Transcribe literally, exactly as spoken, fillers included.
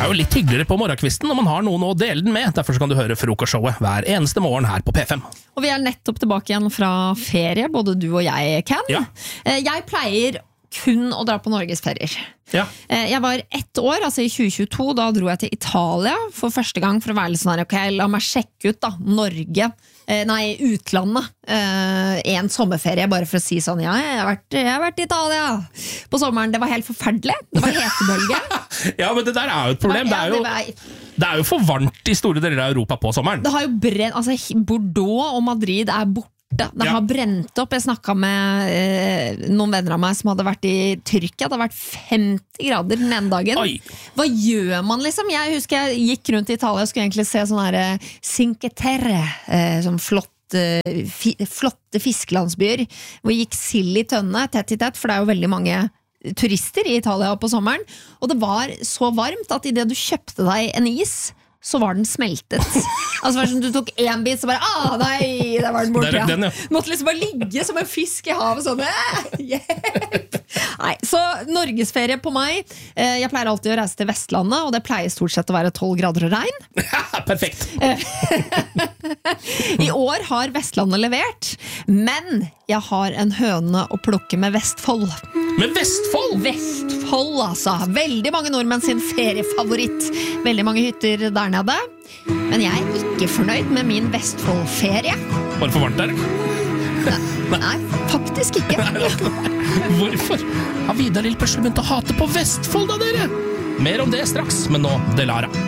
er jo litt hyggeligere på morgenkvisten når man har noen å dele den med. Derfor kan du høre frokostshowet hver eneste morgen her på P fem. Og vi er nettopp tilbake igjen fra ferie, både du og jeg, Ken. Ja. Jeg pleier kun å dra på norgesferier. Ja. Jeg var ett år, altså i tjue tjueto, da dro jeg til Italia for første gang for å være litt sånn her, ok, la meg sjekke ut da, Norge, eh, nei, utlandet, eh, en sommerferie, bare for å si sånn, ja, jeg har vært, jeg har vært i Italia på sommeren, det var helt forferdelig, det var hetebølge. Ja, men det der er jo et problem, det er jo, det er jo for varmt i store deler av Europa på sommeren. Det har jo brent, altså Bordeaux og Madrid er borte. Det har ja. brent opp. Jeg snakket med eh, noen venner av meg som hadde vært i Tyrkia. Det har vært femti grader den ene dagen. Oi. Hva gjør man liksom? Jeg husker jeg gikk rundt i Italia og skulle egentlig se sånn her eh, Cinque Terre, eh, sånn flott, eh, fi, flotte fiskelandsbyer, hvor gikk sild i tønne, tett i tett, for det er jo veldig mange turister i Italia på sommeren. Og det var så varmt at i det du kjøpte deg en is, så var den smeltet. Altså sånn, du tok en bit, så bare, ah, nei, der var den borte. Der, den, ja. Måtte liksom bare ligge som en fisk i havet, sånn, hjelp! Nei, så Norgesferie på meg, jeg pleier alltid å reise til Vestlandet, og det pleier stort sett å være tolv grader og regn. Perfekt! I år har Vestlandet levert, men jeg har en høne å plukke med Vestfold. Med Vestfold? Vestfold, altså. Veldig mange nordmenn sin feriefavoritt. Veldig mange hytter der nede. Men jeg er ikke fornøyd med min Vestfold-ferie. Var det for varmt der? Nei, Nei faktisk ikke. Hvorfor har Vidar Lill plutselig begynt å hate på Vestfold da, dere? Mer om det straks, men nå Delara.